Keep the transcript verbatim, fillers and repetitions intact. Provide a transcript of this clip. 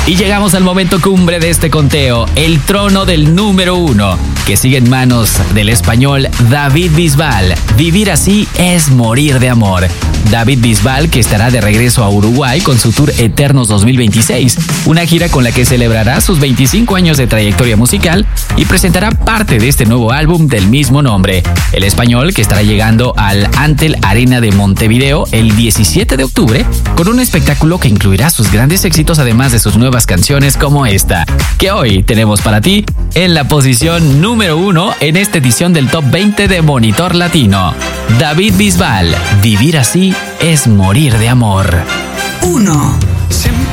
Y llegamos al momento cumbre de este conteo, el trono del número uno, que sigue en manos del español David Bisbal. Vivir así es morir de amor. David Bisbal, que estará de regreso a Uruguay con su tour Eternos dos mil veintiséis, una gira con la que celebrará sus veinticinco años de trayectoria musical y presentará parte de este nuevo álbum del mismo nombre. El español, que estará llegando al Antel Arena de Montevideo el diecisiete de octubre, con un espectáculo que incluirá sus grandes éxitos además de sus nuevas canciones como esta, que hoy tenemos para ti en la posición número uno en esta edición del Top veinte de Monitor Latino. David Bisbal, Vivir así es morir de amor. uno.